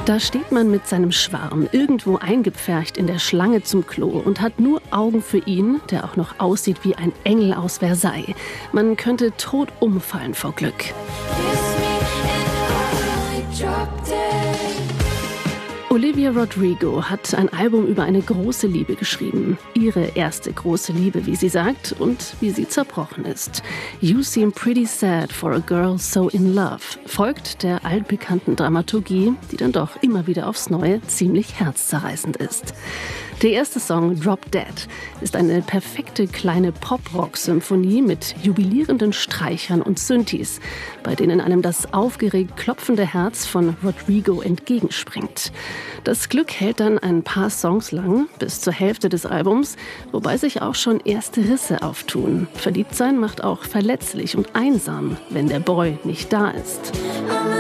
Da steht man mit seinem Schwarm irgendwo eingepfercht in der Schlange zum Klo und hat nur Augen für ihn, der auch noch aussieht wie ein Engel aus Versailles. Man könnte tot umfallen vor Glück. Olivia Rodrigo hat ein Album über eine große Liebe geschrieben. Ihre erste große Liebe, wie sie sagt, und wie sie zerbrochen ist. You Seem Pretty Sad for a Girl So in Love folgt der altbekannten Dramaturgie, die dann doch immer wieder aufs Neue ziemlich herzzerreißend ist. Der erste Song, Drop Dead, ist eine perfekte kleine Pop-Rock-Symphonie mit jubilierenden Streichern und Synthes, bei denen einem das aufgeregt klopfende Herz von Rodrigo entgegenspringt. Das Glück hält dann ein paar Songs lang, bis zur Hälfte des Albums, wobei sich auch schon erste Risse auftun. Verliebtsein macht auch verletzlich und einsam, wenn der Boy nicht da ist.